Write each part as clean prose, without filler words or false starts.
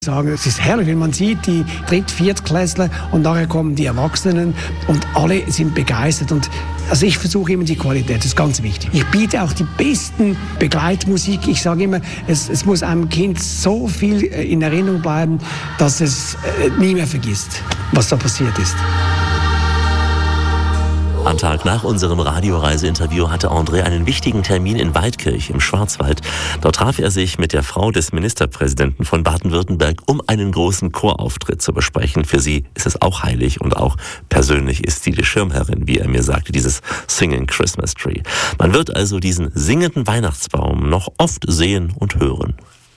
Sagen, es ist herrlich, wenn man sieht, die Viertklässler und nachher kommen die Erwachsenen und alle sind begeistert. Und also ich versuche immer die Qualität, das ist ganz wichtig. Ich biete auch die besten Begleitmusik. Ich sage immer, es muss einem Kind so viel in Erinnerung bleiben, dass es nie mehr vergisst, was da passiert ist. Am Tag nach unserem Radioreiseinterview hatte André einen wichtigen Termin in Waldkirch im Schwarzwald. Dort traf er sich mit der Frau des Ministerpräsidenten von Baden-Württemberg, um einen großen Chorauftritt zu besprechen. Für sie ist es auch heilig und auch persönlich ist sie die Schirmherrin, wie er mir sagte, dieses Singing Christmas Tree. Man wird also diesen singenden Weihnachtsbaum noch oft sehen und hören.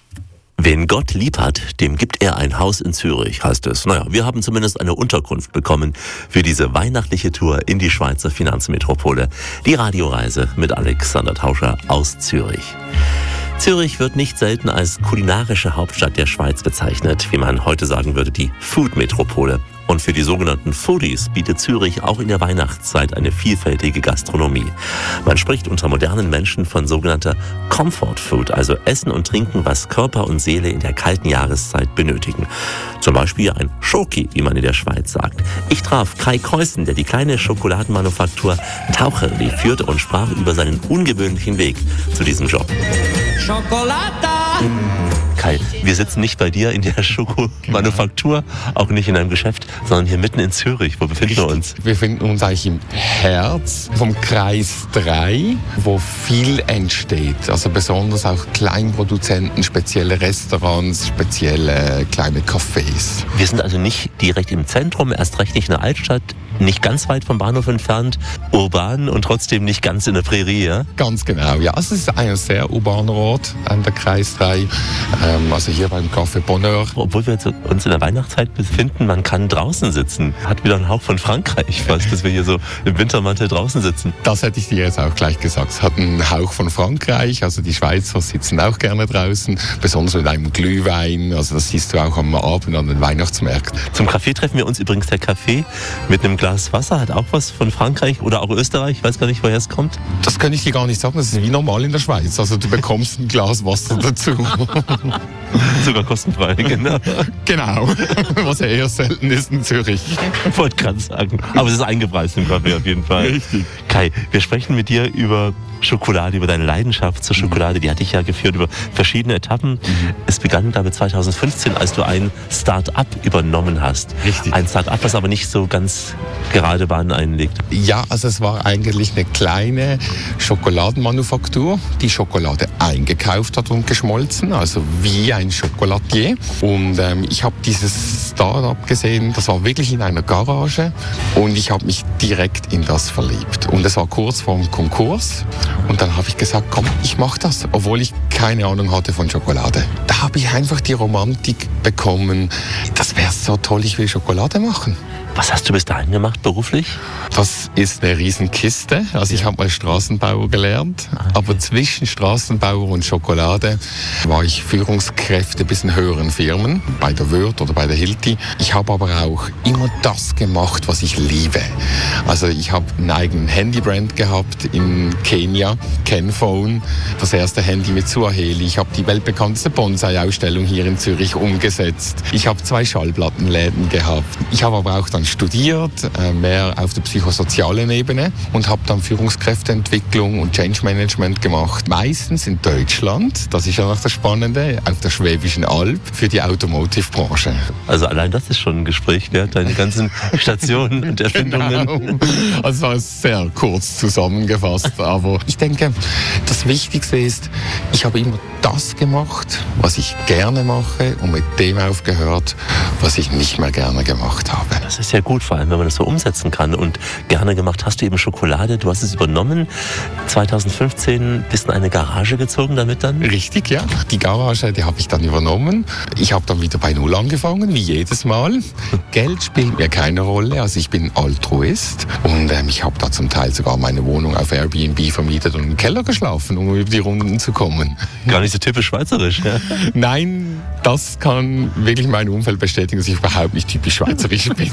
Wen Gott lieb hat, dem gibt er ein Haus in Zürich, heißt es. Naja, wir haben zumindest eine Unterkunft bekommen für diese weihnachtliche Tour in die Schweizer Finanzmetropole. Die Radioreise mit Alexander Tauscher aus Zürich. Zürich wird nicht selten als kulinarische Hauptstadt der Schweiz bezeichnet, wie man heute sagen würde, die Food-Metropole. Und für die sogenannten Foodies bietet Zürich auch in der Weihnachtszeit eine vielfältige Gastronomie. Man spricht unter modernen Menschen von sogenannter Comfort Food, also Essen und Trinken, was Körper und Seele in der kalten Jahreszeit benötigen. Zum Beispiel ein Schoki, wie man in der Schweiz sagt. Ich traf Kai Kreussen, der die kleine Schokoladenmanufaktur Taucherli führte und sprach über seinen ungewöhnlichen Weg zu diesem Job. Schokolade! Kai, wir sitzen nicht bei dir in der Schokomanufaktur, auch nicht in einem Geschäft, sondern hier mitten in Zürich. Wo befinden wir uns? Wir befinden uns eigentlich im Herz vom Kreis 3, wo viel entsteht. Also besonders auch Kleinproduzenten, spezielle Restaurants, spezielle kleine Cafés. Wir sind also nicht direkt im Zentrum, erst recht nicht in der Altstadt, nicht ganz weit vom Bahnhof entfernt, urban und trotzdem nicht ganz in der Prärie, ja? Ganz genau, ja. Es ist ein sehr urbaner Ort an der Kreis 3, also hier beim Café Bonheur. Obwohl wir uns in der Weihnachtszeit befinden, man kann draußen sitzen. Hat wieder einen Hauch von Frankreich fast, dass wir hier so im Wintermantel draußen sitzen. Das hätte ich dir jetzt auch gleich gesagt. Es hat einen Hauch von Frankreich, also die Schweizer sitzen auch gerne draußen, besonders mit einem Glühwein, also das siehst du auch am Abend an den Weihnachtsmärkten. Zum Kaffee treffen wir uns übrigens. Der Kaffee mit einem Glas Wasser hat auch was von Frankreich oder auch Österreich, ich weiß gar nicht, woher es kommt. Das kann ich dir gar nicht sagen, das ist wie normal in der Schweiz, also du bekommst ein Glas Wasser dazu. Sogar kostenfrei, genau. Genau, was ja eher selten ist in Zürich. Ich wollte gerade sagen, aber es ist eingepreist im Kaffee auf jeden Fall. Richtig. Kai, wir sprechen mit dir über Schokolade, über deine Leidenschaft zur Schokolade, die hat dich ja geführt über verschiedene Etappen. Es begann damit 2015, als du ein Start-up übernommen hast. Richtig. Ein Start-up, das aber nicht so ganz gerade Bahnen einlegt. Ja, also es war eigentlich eine kleine Schokoladenmanufaktur, die Schokolade eingekauft hat und geschmolzen, also wie ein Schokoladier. Und ich habe dieses Start-up gesehen, das war wirklich in einer Garage und ich habe mich direkt in das verliebt. Und es war kurz vorm Konkurs. Und dann habe ich gesagt, komm, ich mache das, obwohl ich keine Ahnung hatte von Schokolade. Da habe ich einfach die Romantik bekommen, das wäre so toll, ich will Schokolade machen. Was hast du bis dahin gemacht beruflich? Das ist eine Riesenkiste. Also ich habe mal Straßenbauer gelernt, aber zwischen Straßenbauer und Schokolade war ich Führungskräfte bis in höheren Firmen, bei der Würth oder bei der Hilti. Ich habe aber auch immer das gemacht, was ich liebe. Also ich habe einen eigenen Handybrand gehabt in Kenia, Kenphone, das erste Handy mit Suaheli. Ich habe die weltbekannteste Bonsai-Ausstellung hier in Zürich umgesetzt. Ich habe 2 Schallplattenläden gehabt. Ich habe aber auch dann studiert, mehr auf der psychosozialen Ebene und habe dann Führungskräfteentwicklung und Change Management gemacht. Meistens in Deutschland, das ist ja noch das Spannende, auf der Schwäbischen Alb für die Automotive-Branche. Also allein das ist schon ein Gespräch wert, deine ganzen Stationen und Erfindungen. Genau. Also es war sehr kurz zusammengefasst, aber ich denke, das Wichtigste ist, ich habe immer das gemacht, was ich gerne mache und mit dem aufgehört, was ich nicht mehr gerne gemacht habe. Das ist ja gut, vor allem wenn man das so umsetzen kann. Und gerne gemacht hast du eben Schokolade, du hast es übernommen. 2015 bist du in eine Garage gezogen damit dann? Richtig, ja. Die Garage, die habe ich dann übernommen. Ich habe dann wieder bei Null angefangen, wie jedes Mal. Geld spielt mir keine Rolle, also ich bin Altruist. Und ich habe da zum Teil sogar meine Wohnung auf Airbnb vermietet und im Keller geschlafen, um über die Runden zu kommen. Gar nicht so typisch schweizerisch, ja? Nein, das kann wirklich mein Umfeld bestätigen, dass ich überhaupt nicht typisch schweizerisch bin.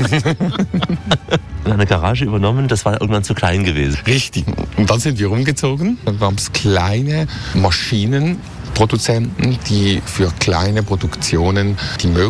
Eine Garage übernommen, das war irgendwann zu klein gewesen. Richtig. Und dann sind wir umgezogen. Dann gab es kleine Maschinen, Produzenten, die für kleine Produktionen die